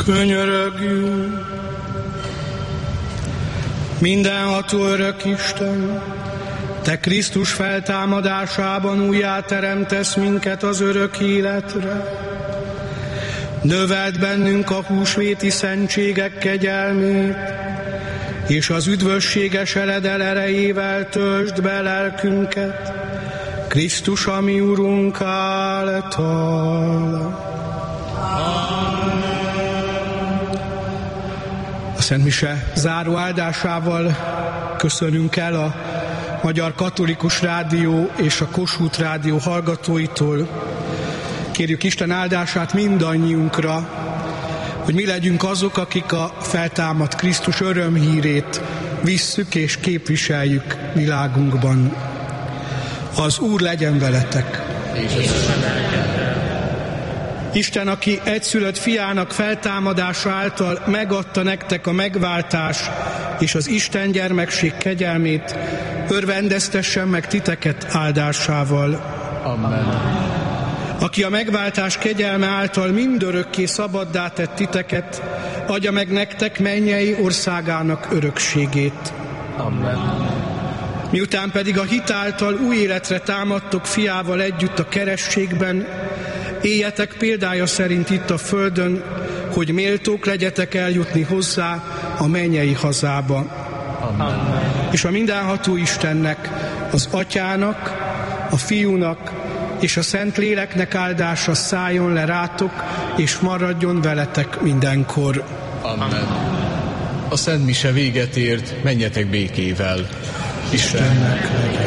Könyörögjünk! Mindenható örök Isten, Te Krisztus feltámadásában újjáteremtesz minket az örök életre. Növeld bennünk a húsvéti szentségek kegyelmét, és az üdvösséges eledel erejével töltsd be lelkünket, Krisztus a mi Urunk által. A Szent Mise záró áldásával köszönünk el a Magyar Katolikus Rádió és a Kossuth Rádió hallgatóitól. Kérjük Isten áldását mindannyiunkra, hogy mi legyünk azok, akik a feltámadt Krisztus örömhírét visszük és képviseljük világunkban. Az Úr legyen veletek! Isten, aki egyszülött fiának feltámadása által megadta nektek a megváltás és az Isten gyermekség kegyelmét, örvendeztessen meg titeket áldásával. Amen. Aki a megváltás kegyelme által mindörökké szabaddá tett titeket, adja meg nektek mennyei országának örökségét. Amen. Miután pedig a hit által új életre támadtok fiával együtt a kerességben, éljetek példája szerint itt a földön, hogy méltók legyetek eljutni hozzá a mennyei hazába. Amen. És a mindenható Istennek, az Atyának, a Fiúnak és a Szentléleknek áldása szálljon le rátok, és maradjon veletek mindenkor. Amen. A Szent Mise véget ért, menjetek békével. Istennek legyen.